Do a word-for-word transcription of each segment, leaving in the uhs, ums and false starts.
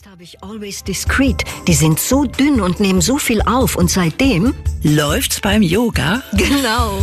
Habe ich Always Discreet. Die sind so dünn und nehmen so viel auf und seitdem läuft's beim Yoga. Genau.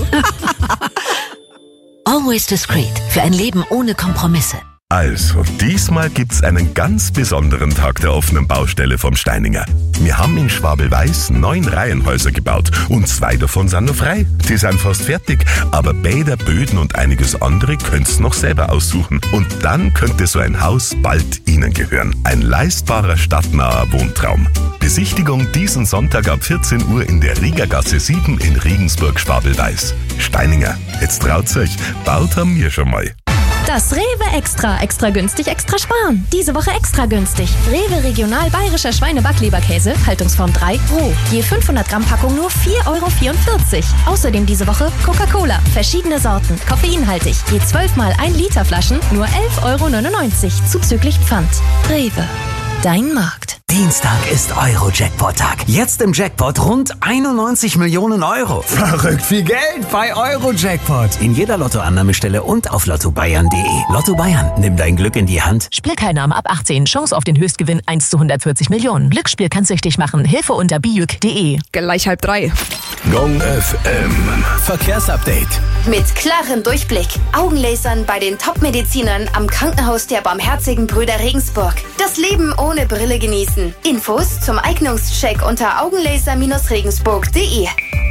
Always Discreet. Für ein Leben ohne Kompromisse. Also, diesmal gibt's einen ganz besonderen Tag der offenen Baustelle vom Steininger. Wir haben in Schwabel-Weiß neun Reihenhäuser gebaut und zwei davon sind noch frei. Die sind fast fertig, aber Bäder, Böden und einiges andere könnt's noch selber aussuchen. Und dann könnte so ein Haus bald Ihnen gehören. Ein leistbarer, stadtnaher Wohntraum. Besichtigung diesen Sonntag ab vierzehn Uhr in der Riegergasse sieben in Regensburg-Schwabel-Weiß. Steininger, jetzt traut's euch, baut haben wir schon mal. Das Rewe Extra. Extra günstig, extra sparen. Diese Woche extra günstig. Rewe Regional Bayerischer Schweine-Backleberkäse, Haltungsform drei, roh. Je fünfhundert Gramm Packung nur vier Euro vierundvierzig. Außerdem diese Woche Coca-Cola. Verschiedene Sorten. Koffeinhaltig. Je zwölf mal ein Liter Flaschen nur elf Euro neunundneunzig. Zuzüglich Pfand. Rewe. Dein Markt. Dienstag ist Euro-Jackpot-Tag. Jetzt im Jackpot rund einundneunzig Millionen Euro. Verrückt viel Geld bei Euro-Jackpot. In jeder Lottoannahmestelle und auf lotto bayern punkt de. Lotto Bayern, nimm dein Glück in die Hand. Spielteilnahme ab achtzehn. Chance auf den Höchstgewinn eins zu hundertvierzig Millionen. Glücksspiel kann süchtig machen. Hilfe unter bijuk punkt de. Gleich halb drei. Gong F M. Verkehrsupdate. Mit klarem Durchblick. Augenlasern bei den Top-Medizinern am Krankenhaus der Barmherzigen Brüder Regensburg. Das Leben ohne Brille genießen. Infos zum Eignungscheck unter augenlaser Regensburg punkt de.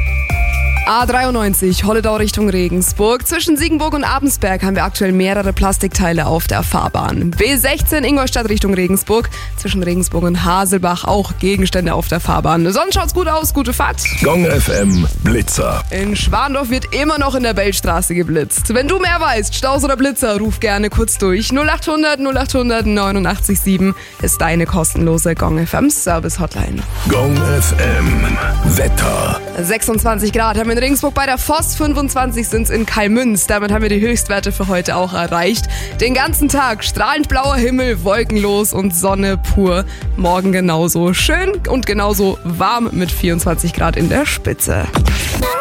A dreiundneunzig, Holledau Richtung Regensburg. Zwischen Siegenburg und Abensberg haben wir aktuell mehrere Plastikteile auf der Fahrbahn. B sechzehn, Ingolstadt Richtung Regensburg. Zwischen Regensburg und Haselbach auch Gegenstände auf der Fahrbahn. Sonst schaut's gut aus, gute Fahrt. Gong F M Blitzer. In Schwandorf wird immer noch in der Bellstraße geblitzt. Wenn du mehr weißt, Staus oder Blitzer, ruf gerne kurz durch. null achthundert null achthundert neunundachtzig sieben ist deine kostenlose Gong F M Service Hotline. Gong F M Wetter. sechsundzwanzig Grad haben wir in Regensburg bei der Voss, fünfundzwanzig sind es in Kalmünz. Damit haben wir die Höchstwerte für heute auch erreicht. Den ganzen Tag strahlend blauer Himmel, wolkenlos und Sonne pur. Morgen genauso schön und genauso warm mit vierundzwanzig Grad in der Spitze.